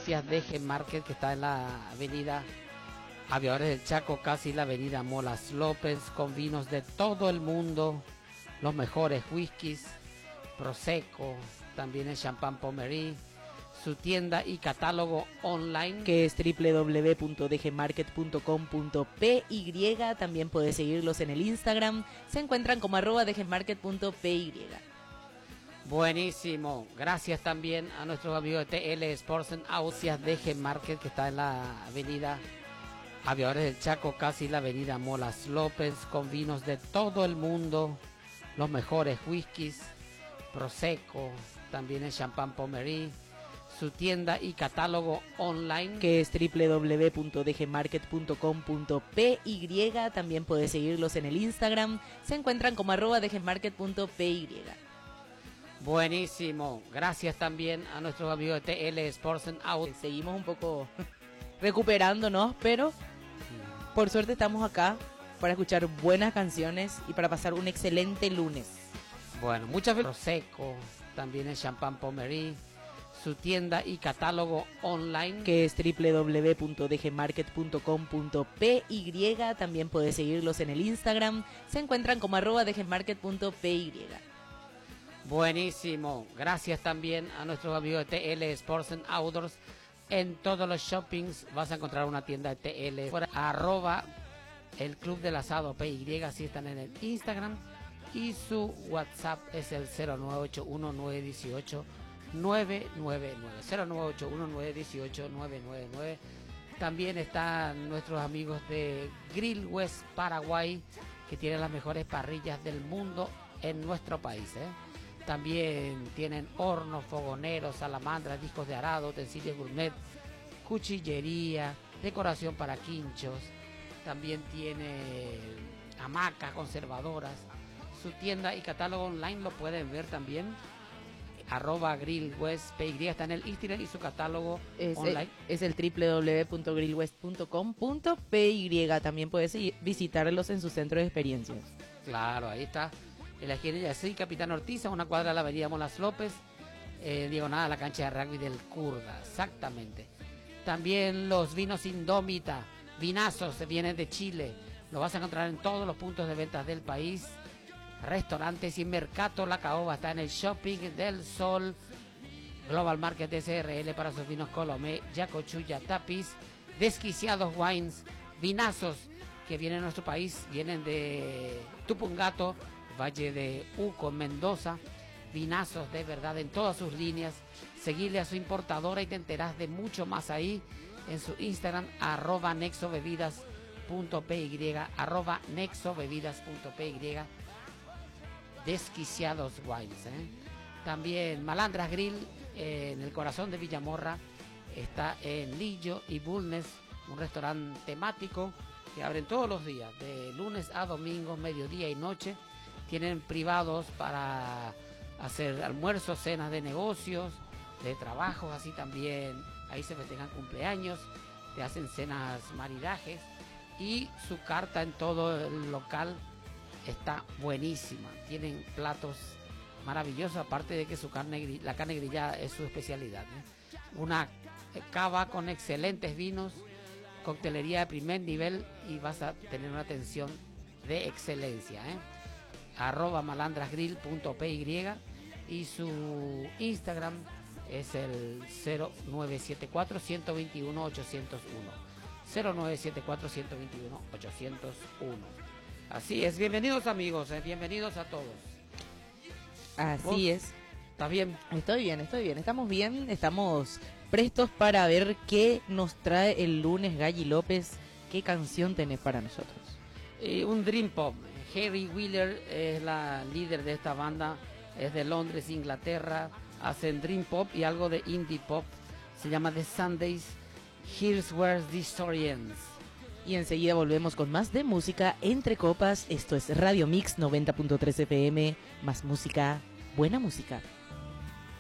Ausias DG Market, que está en la avenida Aviadores del Chaco, casi la avenida Molas López, con vinos de todo el mundo, los mejores whiskies, Prosecco, también el champán Pommery, su tienda y catálogo online, que es www.dgmarket.com.py. También puedes seguirlos en el Instagram, se encuentran como @dgmarket.py. Buenísimo, gracias también a nuestros amigos de TL Sports en Ausias DG Market, que está en la avenida Aviadores del Chaco, casi la avenida Molas López, con vinos de todo el mundo, los mejores whiskies, Prosecco, también el champán Pommery, su tienda y catálogo online, que es www.dgmarket.com.py. También puedes seguirlos en el Instagram, se encuentran como @dgmarket.py. Buenísimo, gracias también a nuestros amigos de TL Sports en Out. Seguimos un poco recuperándonos, pero por suerte estamos acá para escuchar buenas canciones y para pasar un excelente lunes. Bueno, muchas veces Prosecco, también el champán Pommery, su tienda y catálogo online, que es www.dgmarket.com.py. También puedes seguirlos en el Instagram, se encuentran como @dgmarket.py. Buenísimo, gracias también a nuestros amigos de TL Sports and Outdoors. En todos los shoppings vas a encontrar una tienda de TL, @el Club del Asado PY, así están en el Instagram, y su WhatsApp es el 0981-918-999, 0981-918-999. También están nuestros amigos de Grill West Paraguay, que tienen las mejores parrillas del mundo en nuestro país, También tienen hornos, fogoneros, salamandras, discos de arado, utensilios gourmet, cuchillería, decoración para quinchos. También tiene hamacas conservadoras. Su tienda y catálogo online lo pueden ver también. @grillwestpy está en el Instagram, y su catálogo online es el www.grillwest.com.py. También puedes visitarlos en su centro de experiencias. Claro, ahí está. En la esquina de Yací, Capitán Ortiz, a una cuadra de la avenida Molas López, diagonal a la cancha de rugby del Curda, exactamente. También los vinos Indómita, vinazos, se vienen de Chile. Lo vas a encontrar en todos los puntos de ventas del país, restaurantes y mercado. La Caoba está en el Shopping del Sol, Global Market SRL para sus vinos Colomé, Yacochuya, Tapiz, Desquiciados Wines, vinazos que vienen a nuestro país, vienen de Tupungato, Valle de Uco, Mendoza, vinazos de verdad en todas sus líneas. Seguirle a su importadora y te enterás de mucho más ahí en su Instagram, @nexobebidas.py, @nexobebidas.py, Desquiciados Wines. También Malandras Grill, en el corazón de Villamorra, está en Lillo y Bulnes, un restaurante temático que abren todos los días, de lunes a domingo, mediodía y noche. Tienen privados para hacer almuerzos, cenas de negocios, de trabajos, así también. Ahí se festejan cumpleaños, te hacen cenas, maridajes, y su carta en todo el local está buenísima. Tienen platos maravillosos, aparte de que la carne grillada es su especialidad. Una cava con excelentes vinos, coctelería de primer nivel, y vas a tener una atención de excelencia. @malandrasgrill.py, y su Instagram es el 0974-121-801. 0974-121-801. Así es, bienvenidos amigos, bienvenidos a todos. Así es. ¿Estás bien? Estoy bien, estamos bien, estamos prestos para ver qué nos trae el lunes Galli López. ¿Qué canción tenés para nosotros? Un Dream Pop. Harry Wheeler es la líder de esta banda, es de Londres, Inglaterra. Hacen Dream Pop y algo de Indie Pop. Se llama The Sundays. Here's Where the Story Ends. Y enseguida volvemos con más de música entre copas. Esto es Radio Mix 90.3 FM. Más música, buena música.